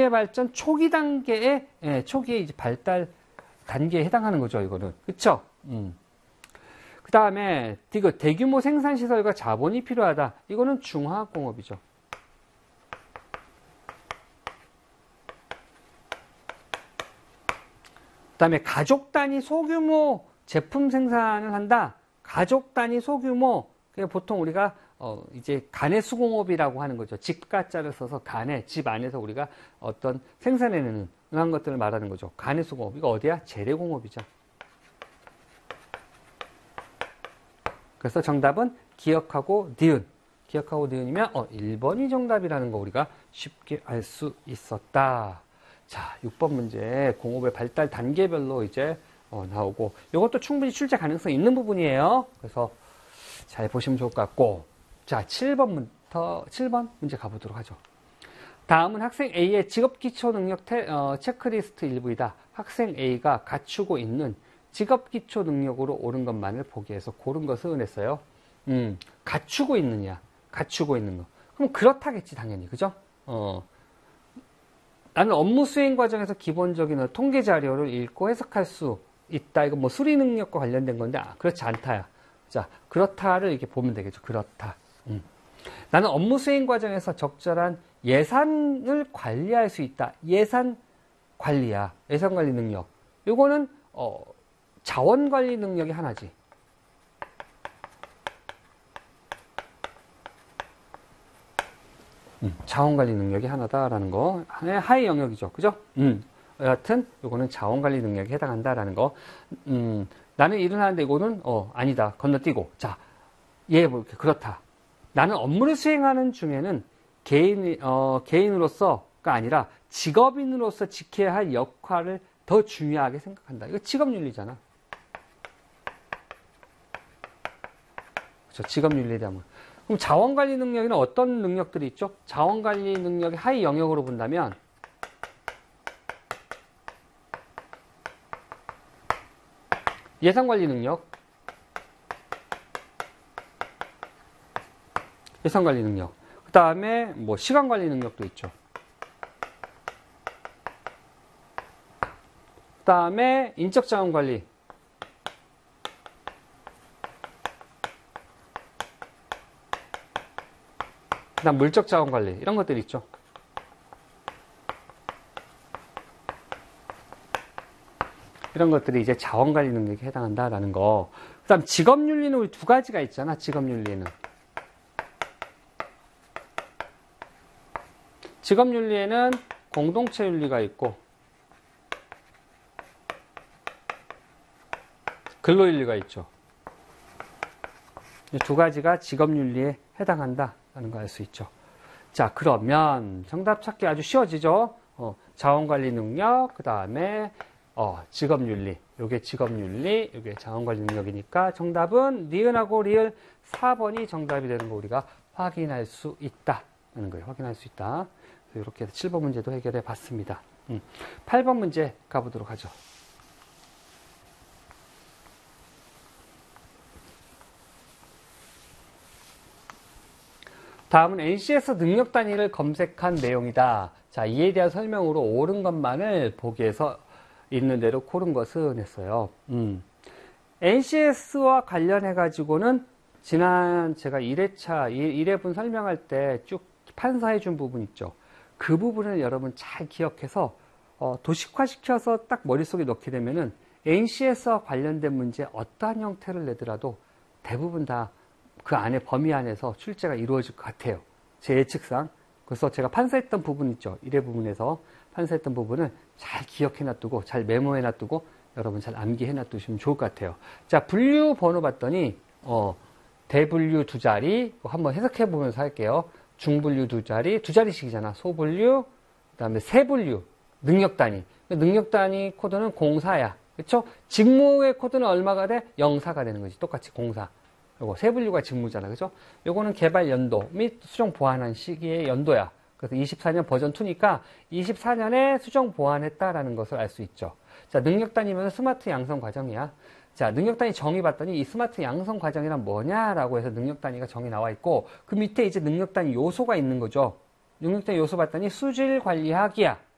기계 발전 초기 단계에, 예, 초기에 이제 발달 단계에 해당하는 거죠, 이거는. 그쵸? 그 다음에, 이거 대규모 생산시설과 자본이 필요하다. 이거는 중화학공업이죠. 그 다음에 가족 단위 소규모 제품 생산을 한다. 가족 단위 소규모, 보통 우리가 이제 간의 수공업이라고 하는 거죠. 집가자를 써서 간의, 집 안에서 우리가 어떤 생산해내는 그런 것들을 말하는 거죠. 간의 수공업. 이거 어디야? 재래공업이죠. 그래서 정답은 기억하고 니은. 기억하고 니은이면 1번이 정답이라는 거 우리가 쉽게 알 수 있었다. 자, 6번 문제 공업의 발달 단계별로 이제 나오고 이것도 충분히 출제 가능성이 있는 부분이에요. 그래서 잘 보시면 좋을 것 같고 자, 7번 문제 가보도록 하죠. 다음은 학생 A의 직업기초능력 체크리스트 일부이다. 학생 A가 갖추고 있는 직업기초능력으로 옳은 것만을 보기 위해서 고른 것을 했어요. 갖추고 있느냐, 갖추고 있는 거. 그럼 그렇다겠지, 당연히. 그죠? 나는 업무 수행 과정에서 기본적인 통계 자료를 읽고 해석할 수 있다. 이거 뭐 수리 능력과 관련된 건데, 그렇지 않다야. 자, 그렇다를 이렇게 보면 되겠죠. 그렇다. 나는 업무 수행 과정에서 적절한 예산을 관리할 수 있다. 예산 관리야. 예산 관리 능력. 요거는, 자원 관리 능력이 하나지. 자원 관리 능력이 하나다라는 거. 하위 영역이죠. 그죠? 여하튼, 요거는 자원 관리 능력에 해당한다라는 거. 나는 일을 하는데 이거는, 아니다. 건너뛰고. 자, 이해해볼게. 그렇다. 나는 업무를 수행하는 중에는 개인으로서가 아니라 직업인으로서 지켜야 할 역할을 더 중요하게 생각한다. 이거 직업윤리잖아. 그렇죠. 직업윤리에 대한 거. 그럼 자원관리 능력에는 어떤 능력들이 있죠? 자원관리 능력의 하위 영역으로 본다면 예산관리 능력, 예산관리 능력. 그 다음에 뭐 시간관리 능력도 있죠. 그 다음에 인적자원관리. 그 다음 물적자원관리. 이런 것들이 있죠. 이런 것들이 이제 자원관리 능력에 해당한다라는 거. 그 다음 직업윤리는 우리 두 가지가 있잖아. 직업윤리는. 직업윤리에는 공동체윤리가 있고 근로윤리가 있죠. 이 두 가지가 직업윤리에 해당한다라는 걸 알 수 있죠. 자, 그러면 정답 찾기 아주 쉬워지죠. 자원관리 능력, 그 다음에 직업윤리. 요게 직업윤리, 요게 자원관리 능력이니까 정답은 니은하고 리을 4번이 정답이 되는 거 우리가 확인할 수 있다는 거예요. 확인할 수 있다. 이렇게 해서 7번 문제도 해결해 봤습니다. 8번 문제 가보도록 하죠. 다음은 NCS 능력 단위를 검색한 내용이다. 자, 이에 대한 설명으로 옳은 것만을 보기 위해서 있는 대로 고른 것은 했어요. NCS와 관련해 가지고는 지난 제가 1회분 설명할 때 쭉 판사해 준 부분 있죠. 그 부분을 여러분 잘 기억해서 도식화시켜서 딱 머릿속에 넣게 되면은 NCS와 관련된 문제 어떠한 형태를 내더라도 대부분 다 그 안에 범위 안에서 출제가 이루어질 것 같아요. 제 예측상. 그래서 제가 판사했던 부분 있죠. 1회 부분에서 판사했던 부분을 잘 기억해 놔두고 잘 메모해 놔두고 여러분 잘 암기해 놔두시면 좋을 것 같아요. 자, 분류 번호 봤더니 대분류 두 자리 한번 해석해 보면서 할게요. 중분류 두 자리씩이잖아. 소분류, 그다음에 세분류, 능력 단위. 능력 단위 코드는 04야. 그렇죠? 직무의 코드는 얼마가 돼? 04가 되는 거지. 똑같이 04. 요거 세분류가 직무잖아. 그죠? 요거는 개발 연도 및 수정 보완한 시기의 연도야. 그래서 24년 버전 2니까 24년에 수정 보완했다라는 것을 알 수 있죠. 자, 능력 단위면 스마트 양성 과정이야. 자, 능력 단위 정의 봤더니 이 스마트 양성 과정이란 뭐냐라고 해서 능력 단위가 정의 나와 있고 그 밑에 이제 능력 단위 요소가 있는 거죠. 능력 단위 요소 봤더니 수질 관리학이야.